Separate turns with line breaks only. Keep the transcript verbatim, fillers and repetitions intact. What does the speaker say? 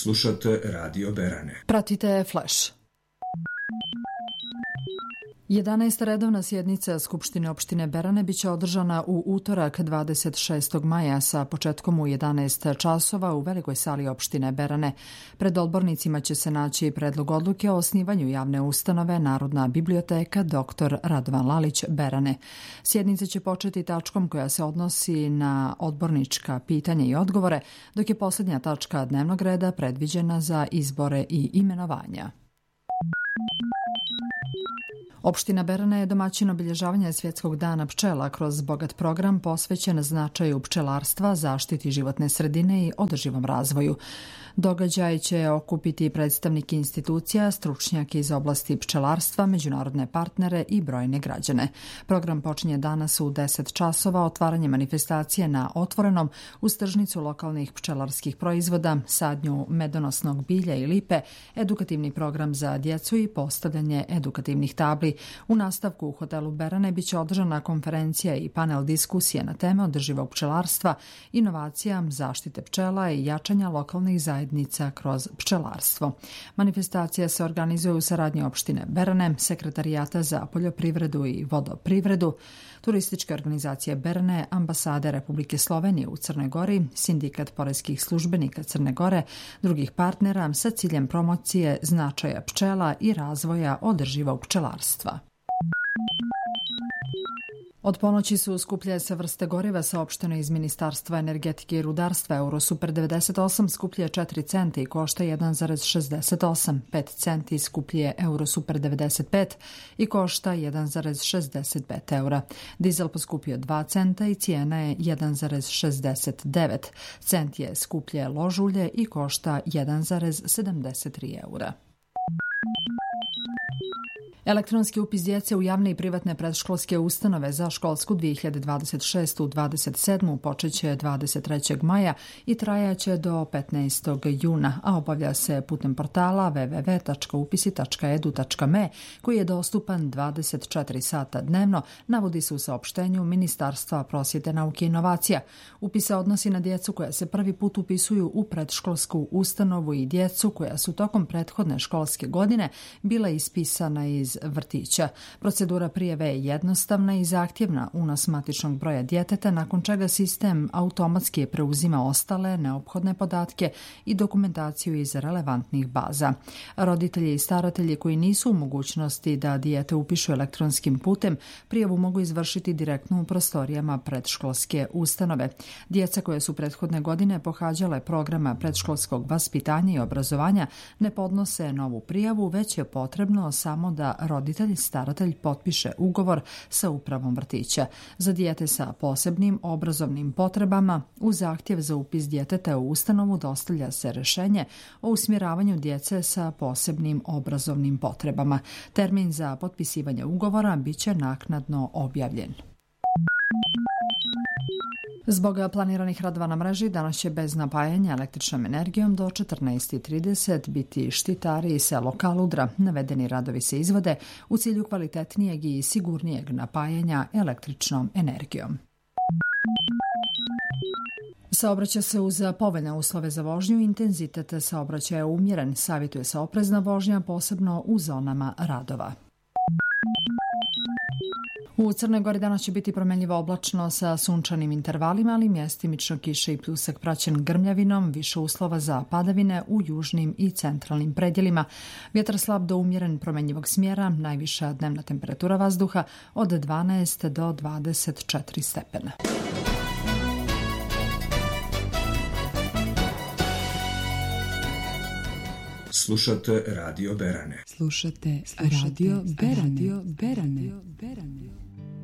Slušate Radio Berane.
Pratite Flash. jedanaesta redovna sjednica Skupštine opštine Berane biće održana u utorak dvadeset šestog maja sa početkom u jedanaest časova u velikoj sali opštine Berane. Pred odbornicima će se naći predlog odluke o osnivanju javne ustanove Narodna biblioteka doktor Radovan Lalić Berane. Sjednica će početi tačkom koja se odnosi na odbornička pitanja i odgovore, dok je posljednja tačka dnevnog reda predviđena za izbore i imenovanja. Opština Berane je domaćin obilježavanja Svjetskog dana pčela kroz bogat program posvećen značaju pčelarstva, zaštiti životne sredine i održivom razvoju. Događaj će okupiti predstavnike institucija, stručnjake iz oblasti pčelarstva, međunarodne partnere i brojne građane. Program počinje danas u deset časova otvaranje manifestacije na otvorenom uz tržnicu lokalnih pčelarskih proizvoda, sadnju medonosnog bilja i lipe, edukativni program za djecu i postavljanje edukativnih tabli. U nastavku u hotelu Berane biće održana konferencija i panel diskusije na teme održivog pčelarstva, inovacija, zaštite pčela i jačanja lokalnih zajednica kroz pčelarstvo. Manifestacija se organizuje u saradnji opštine Berane, Sekretarijata za poljoprivredu i vodoprivredu, turističke organizacije Berane, ambasade Republike Slovenije u Crnoj Gori, Sindikat poreskih službenika Crne Gore, drugih partnera sa ciljem promocije značaja pčela i razvoja održivog pčelarstva. Od ponoći su skuplje se vrste goriva saopšteno iz Ministarstva energetike i rudarstva. Eurosuper devedeset osam skuplje četiri centa i košta jedan zarez šezdeset osam. pet centi skuplje Eurosuper devedeset pet i košta jedan zarez šezdeset pet eura. Dizel poskupio dva centa i cijena je jedan zarez šezdeset devet. Cent je skuplje lož ulje i košta jedan zarez sedamdeset tri eura. Elektronski upis djece u javne i privatne predškolske ustanove za školsku dvije hiljade dvadeset šeste dvadeset sedme počeće dvadeset trećeg maja i trajaće do petnaestog juna, a obavlja se putem portala w w w tačka upisi tačka e d u tačka m e koji je dostupan dvadeset četiri sata dnevno, navodi se u saopštenju Ministarstva prosvjete, nauke i inovacija. Upis se odnosi na djecu koja se prvi put upisuju u predškolsku ustanovu i djecu koja su tokom prethodne školske godine bila ispisana iz vrtića. Procedura prijave je jednostavna i zahtjevna, unos matičnog broja djeteta, nakon čega sistem automatski preuzima ostale neophodne podatke i dokumentaciju iz relevantnih baza. Roditelji i staratelji koji nisu u mogućnosti da dijete upišu elektronskim putem, prijavu mogu izvršiti direktno u prostorijama predškolske ustanove. Djeca koje su prethodne godine pohađale programa predškolskog vaspitanja i obrazovanja ne podnose novu prijavu, već je potrebno samo da roditelj, staratelj potpiše ugovor sa upravom vrtića. Za dijete sa posebnim obrazovnim potrebama u zahtjev za upis djeteta u ustanovu dostavlja se rješenje o usmjeravanju djece sa posebnim obrazovnim potrebama. Termin za potpisivanje ugovora biće naknadno objavljen. Zbog planiranih radova na mreži danas će bez napajanja električnom energijom do četrnaest trideset biti Štitari i selo Kaludra. Navedeni radovi se izvode u cilju kvalitetnijeg i sigurnijeg napajanja električnom energijom. Saobraća se uz povoljne uslove za vožnju, intenzitet saobraćaja je umjeren, savjetuje se oprezna vožnja, posebno u zonama radova. U Crnoj Gori danas će biti promjenljivo oblačno sa sunčanim intervalima, ali mjestimično kiše i pljusak praćen grmljavinom, više uslova za padavine u južnim i centralnim predjelima. Vjetar slab do umjeren promjenjivog smjera, najviša dnevna temperatura vazduha od dvanaest do dvadeset četiri stepena.
Slušate Radio Berane.
Slušate Radio Berane. Radio Berane.